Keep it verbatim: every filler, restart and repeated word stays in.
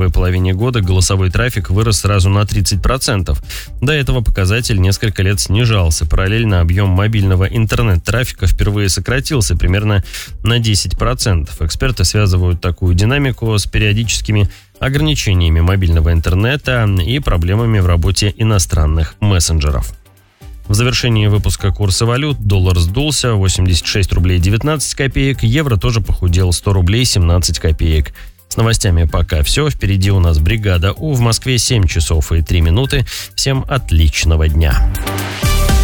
первой половине года голосовой трафик вырос сразу на тридцать процентов. До этого показатель несколько лет снижался. Параллельно объем мобильного интернет-трафика впервые сократился примерно на десять процентов. Эксперты связывают такую динамику с периодическими ограничениями мобильного интернета и проблемами в работе иностранных мессенджеров. В завершении выпуска курса валют: доллар сдулся восемьдесят шесть рублей девятнадцать копеек, евро тоже похудел сто рублей семнадцать копеек. С новостями пока все. Впереди у нас бригада У. В Москве семь часов и три минуты. Всем отличного дня.